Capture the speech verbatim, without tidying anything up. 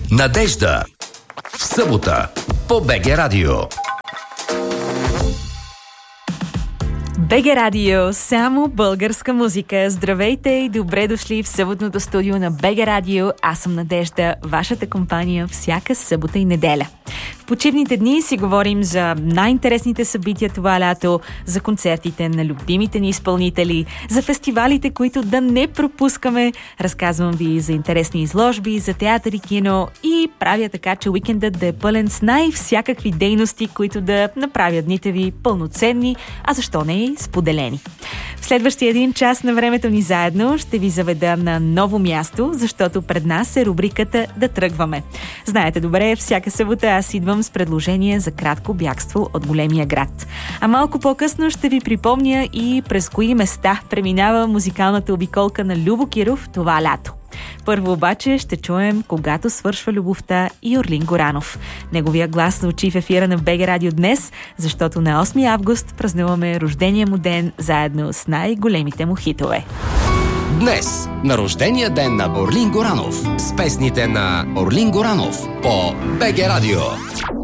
Надежда. В събота по БГ Радио. БГ Радио, само българска музика. Здравейте и добре дошли в съботното студио на БГ Радио. Аз съм Надежда, вашата компания всяка събота и неделя. В почивните дни си говорим за най-интересните събития това лято, за концертите на любимите ни изпълнители, за фестивалите, които да не пропускаме. Разказвам ви за интересни изложби, за театър и кино и правя така, че уикендът да е пълен с най-всякакви дейности, които да направят дните ви пълноценни, а защо не и споделени. В следващия един час на времето ни заедно ще ви заведа на ново място, защото пред нас е рубриката "Да тръгваме". Знаете добре, всяка събота аз идвам с предложение за кратко бягство от големия град. А малко по-късно ще ви припомня и през кои места преминава музикалната обиколка на Любо Киров това лято. Първо обаче ще чуем "Когато свършва любовта" и Орлин Горанов. Неговия глас звучи в ефира на БГ Радио днес, защото на осми август празнуваме рождения му ден заедно с най-големите му хитове. Днес на рождения ден на Орлин Горанов с песните на Орлин Горанов по БГ Радио.